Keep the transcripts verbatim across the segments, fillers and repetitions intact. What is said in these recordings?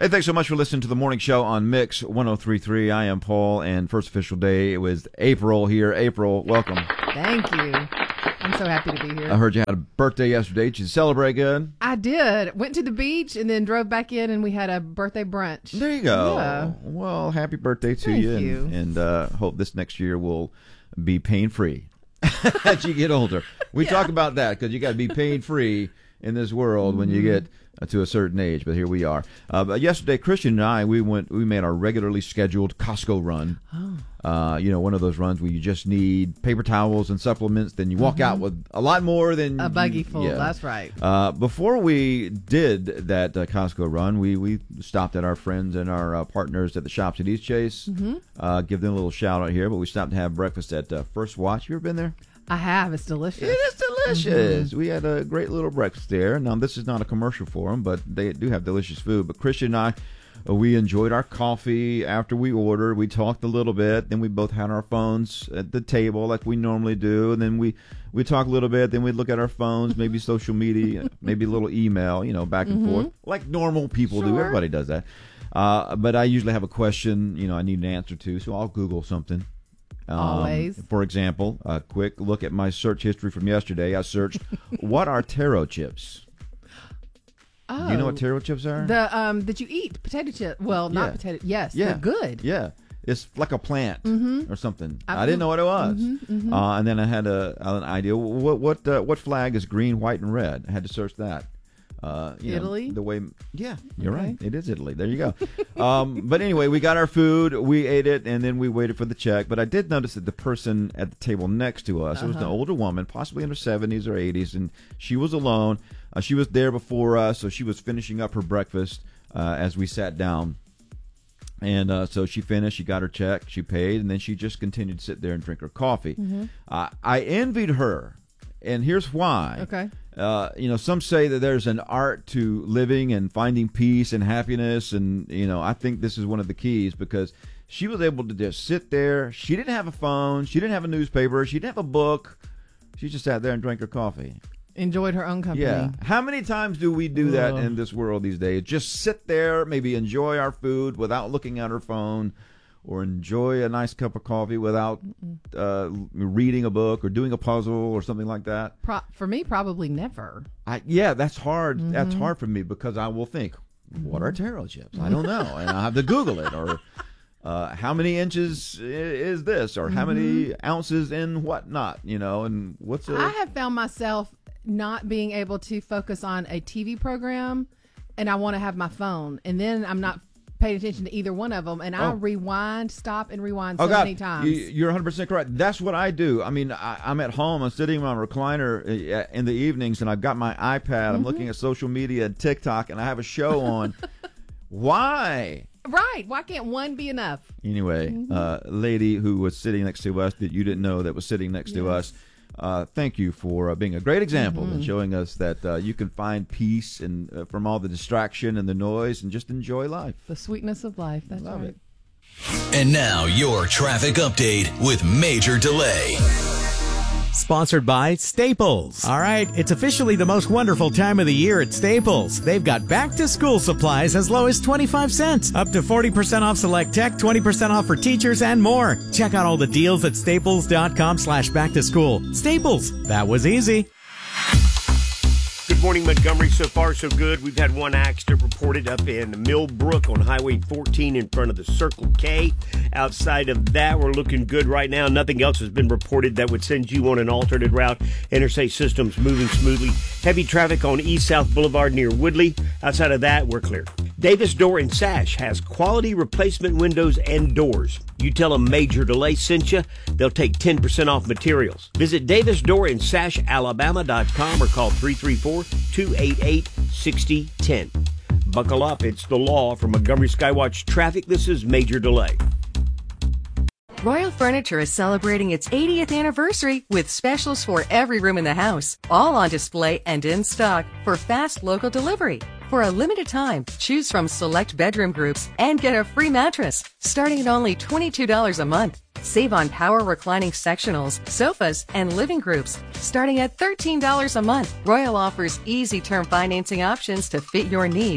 Hey, thanks so much for listening to the morning show on Mix one oh three point three. I am Paul, and first official day, it was April here. April, welcome. Thank you. I'm so happy to be here. I heard you had a birthday yesterday. Did you celebrate good? I did. Went to the beach and then drove back in, and we had a birthday brunch. There you go. Yeah. Well, happy birthday to Thank you. you. And, and uh, hope this next year will be pain-free as you get older. We Yeah. talk about that because you got to be pain-free in this world mm-hmm. when you get uh, to a certain age. But here we are. Uh, but yesterday, Christian and I, we went. We made our regularly scheduled Costco run. Oh. Uh, you know, one of those runs where you just need paper towels and supplements. Then you walk mm-hmm. out with a lot more than a buggy you, full. Yeah. That's right. Uh, before we did that uh, Costco run, we, we stopped at our friends and our uh, partners at the shops at East Chase. Mm-hmm. Uh, give them a little shout out here. But we stopped to have breakfast at uh, First Watch. You ever been there? I have. It's delicious. It is delicious. Mm-hmm. We had a great little breakfast there. Now, this is not a commercial for them, but they do have delicious food. But Christian and I, uh, we enjoyed our coffee after we ordered. We talked a little bit. Then we both had our phones at the table like we normally do. And then we, we talk a little bit. Then we'd look at our phones, maybe social media, maybe a little email, you know, back and mm-hmm. forth, like normal people sure. do. Everybody does that. Uh, but I usually have a question, you know, I need an answer to, so I'll Google something. Um, Always. For example, a quick look at my search history from yesterday. I searched, what are taro chips? Oh, Do you know what taro chips are? The um that you eat potato chip. Well, not Yeah. potato. Yes, Yeah. they're good. Yeah. It's like a plant Mhm. or something. I've I didn't know what it was. Mhm, mhm. Uh, and then I had a, an idea. What what uh, what flag is green, white, and red? I had to search that. Uh, you know, Italy? the way, yeah, you're Okay. right. It is Italy. There you go. um, but anyway, we got our food, we ate it, and then we waited for the check. But I did notice that the person at the table next to us, uh-huh. it was an older woman, possibly in her seventies or eighties, and she was alone. Uh, she was there before us, so she was finishing up her breakfast uh, as we sat down. And uh, so she finished, she got her check, she paid, and then she just continued to sit there and drink her coffee. Mm-hmm. Uh, I envied her, and here's why. Okay. Uh, you know, some say that there's an art to living and finding peace and happiness, and, you know, I think this is one of the keys because she was able to just sit there. She didn't have a phone. She didn't have a newspaper. She didn't have a book. She just sat there and drank her coffee. Enjoyed her own company. Yeah. How many times do we do that Ugh. in this world these days? Just sit there, maybe enjoy our food without looking at our phone, or enjoy a nice cup of coffee without uh, reading a book or doing a puzzle or something like that. Pro- for me, probably never. I, yeah, that's hard. Mm-hmm. That's hard for me because I will think, what are taro chips? I don't know, and I have to Google it. Or uh, how many inches i- is this? Or how many ounces in whatnot? You know, and what's a I have found myself not being able to focus on a T V program, and I want to have my phone, and then I'm not paying attention to either one of them, and I Oh. rewind, stop, and rewind so Oh, God, many times. you- you're one hundred percent correct. That's what I do. I mean, I, I'm at home. I'm sitting in my recliner uh, in the evenings, and I've got my iPad. Mm-hmm. I'm looking at social media and TikTok, and I have a show on. Why? Right? Why can't one be enough? Anyway, Mm-hmm. uh, lady who was sitting next to us that you didn't know that was sitting next to Yes. us, uh, thank you for uh, being a great example Mm-hmm. and showing us that uh, you can find peace and uh, from all the distraction and the noise and just enjoy life. The sweetness of life. That's Love right. it. And now your traffic update with Major Delay. Sponsored by Staples. All right, it's officially the most wonderful time of the year at Staples. They've got back-to-school supplies as low as twenty-five cents, up to forty percent off select tech, twenty percent off for teachers, and more. Check out all the deals at staples.com slash back-to-school. Staples, that was easy. Good morning, Montgomery. So far, so good. We've had one accident reported up in Millbrook on Highway fourteen in front of the Circle K. Outside of that, we're looking good right now. Nothing else has been reported that would send you on an alternate route. Interstate systems moving smoothly. Heavy traffic on East South Boulevard near Woodley. Outside of that, we're clear. Davis Door and Sash has quality replacement windows and doors. You tell them Major Delay sent you, they'll take ten percent off materials. Visit Davis Door and Sash Alabama dot com or call three three four, two eight eight, six zero one zero. Buckle up, it's the law. From Montgomery Skywatch Traffic, this is Major Delay. Royal Furniture is celebrating its eightieth anniversary with specials for every room in the house, all on display and in stock for fast local delivery. For a limited time, choose from select bedroom groups and get a free mattress starting at only twenty-two dollars a month. Save on power reclining sectionals, sofas, and living groups starting at thirteen dollars a month. Royal offers easy term financing options to fit your needs.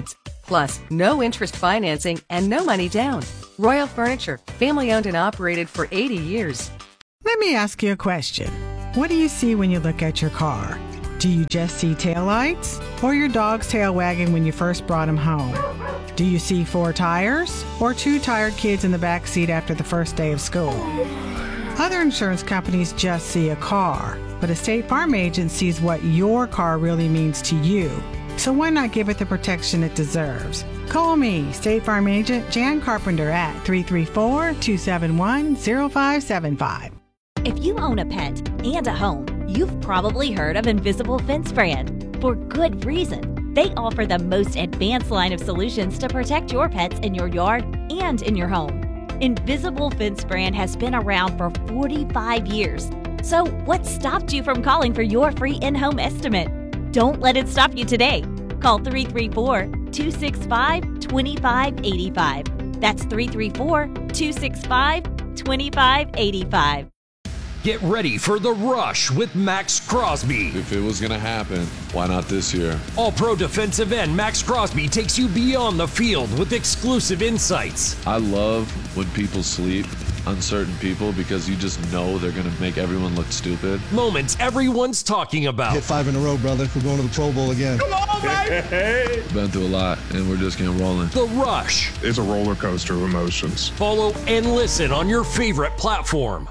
Plus, no interest financing and no money down. Royal Furniture, family owned and operated for eighty years. Let me ask you a question. What do you see when you look at your car? Do you just see taillights or your dog's tail wagging when you first brought him home? Do you see four tires or two tired kids in the back seat after the first day of school? Other insurance companies just see a car, but a State Farm agent sees what your car really means to you. So why not give it the protection it deserves? Call me, State Farm agent Jan Carpenter at three three four, two seven one, zero five seven five. If you own a pet and a home, you've probably heard of Invisible Fence Brand. For good reason. They offer the most advanced line of solutions to protect your pets in your yard and in your home. Invisible Fence Brand has been around for forty-five years. So what stopped you from calling for your free in-home estimate? Don't let it stop you today. Call three three four, two six five, two five eight five. That's three three four, two six five, two five eight five. Get ready for The Rush with Max Crosby. If it was going to happen, why not this year? All-Pro defensive end Max Crosby takes you beyond the field with exclusive insights. I love when people sleep, uncertain people, because you just know they're going to make everyone look stupid. Moments everyone's talking about. Hit five in a row, brother. We're going to the Pro Bowl again. Come on, baby! Been through a lot, and we're just getting rolling. The Rush. It's a roller coaster of emotions. Follow and listen on your favorite platform.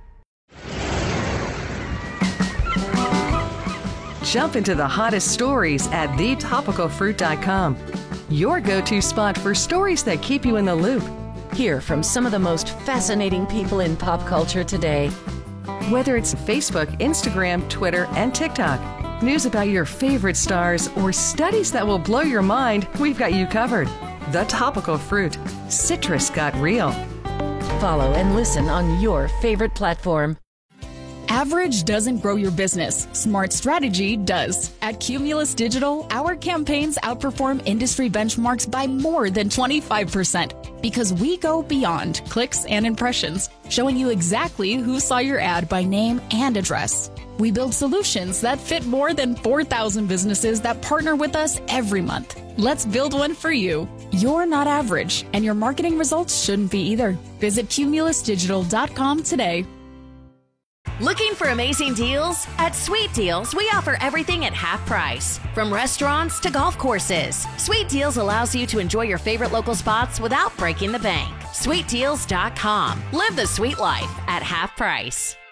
Jump into the hottest stories at the topical fruit dot com. Your go-to spot for stories that keep you in the loop. Hear from some of the most fascinating people in pop culture today. Whether it's Facebook, Instagram, Twitter, and TikTok, news about your favorite stars, or studies that will blow your mind, we've got you covered. The Topical Fruit. Citrus got real. Follow and listen on your favorite platform. Average doesn't grow your business. Smart strategy does. At Cumulus Digital, our campaigns outperform industry benchmarks by more than twenty-five percent because we go beyond clicks and impressions, showing you exactly who saw your ad by name and address. We build solutions that fit more than four thousand businesses that partner with us every month. Let's build one for you. You're not average, and your marketing results shouldn't be either. Visit cumulus digital dot com today. Looking for amazing deals? At Sweet Deals, we offer everything at half price. From restaurants to golf courses, Sweet Deals allows you to enjoy your favorite local spots without breaking the bank. sweet deals dot com. Live the sweet life at half price.